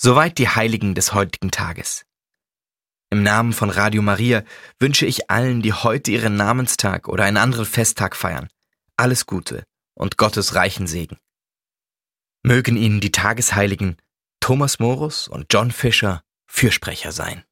Soweit die Heiligen des heutigen Tages. Im Namen von Radio Maria wünsche ich allen, die heute ihren Namenstag oder einen anderen Festtag feiern, alles Gute und Gottes reichen Segen. Mögen Ihnen die Tagesheiligen Thomas Morus und John Fisher Fürsprecher sein.